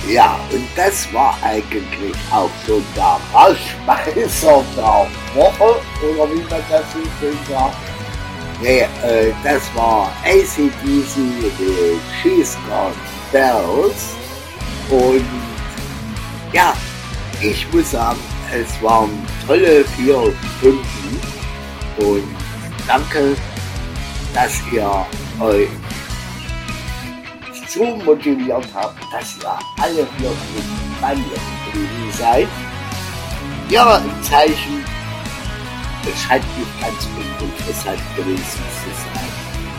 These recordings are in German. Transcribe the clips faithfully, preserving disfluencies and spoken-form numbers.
Ja, und das war eigentlich auch schon der Rauschmeißer der Woche, oder wie man das so schön sagt. Nee, äh, das war A C D C mit She's Got Bells. Und ja, ich muss sagen, es waren tolle vier Stunden. Und danke, dass ihr euch so motiviert habt, dass ihr alle vier Stunden bei mir geblieben seid. Ja, ein Zeichen, es scheint nicht ganz uninteressant gewesen zu sein.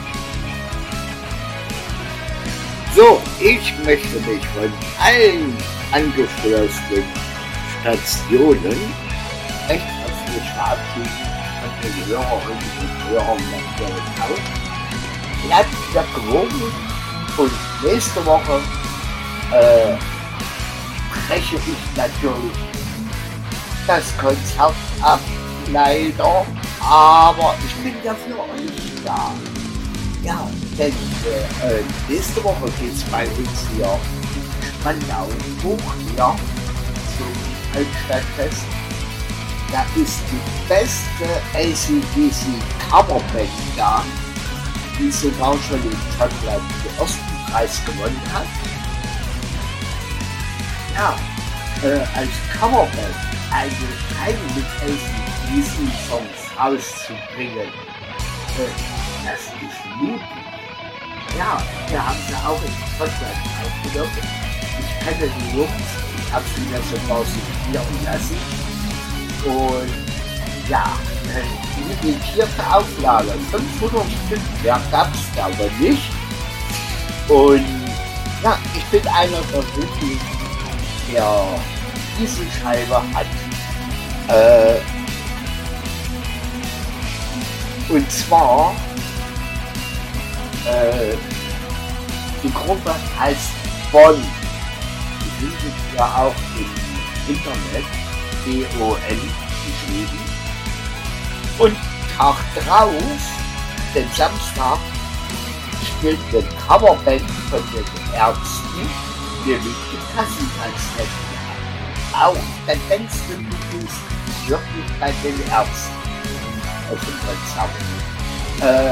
So, ich möchte mich von allen angeschlossenen Stationen recht herzlich verabschieden und den Hörerinnen und Hörern natürlich auch. Bleibt mir gewogen und nächste Woche äh, breche ich natürlich das Konzert ab, leider, aber ich bin ja für euch da. Ja, denn äh, nächste Woche geht es bei uns hier in Spandau hoch hier zum Altstadtfest. Da ist die beste A C D C Coverband da, die sogar schon in Schottland den ersten Preis gewonnen hat. Ja, äh, als Coverband eine Scheibe mit A C D C-Songs rauszubringen, äh, das ist mutig. Ja, wir haben sie auch in Schottland aufgenommen. Ich kenne die Jungs, ich habe sie ja sogar signieren lassen. Und ja, die limitierte Auflage, fünfhundert Stück, mehr gab es da aber nicht. Und ja, ich bin einer der Glücklichen, der diese Scheibe hat. Äh, und zwar, äh, die Gruppe heißt Bonn. Die findet ihr auch im Internet, B O N geschrieben. Und Tag drauf, den Samstag, spielt eine Coverband von den Ärzten, nämlich die Kassentanzrechte. Auch der längste Besuch wirklich bei den Ärzten auf dem Konzert. Äh,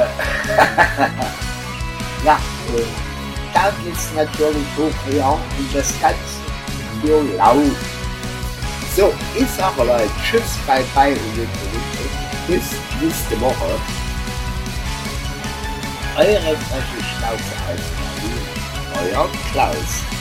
ja, äh, da geht's natürlich hoch her und das Ganze so laut. So, ich sage Leute, tschüss, bye bye und bis nächste Woche. Eure freche Schnauze als euer Klaus.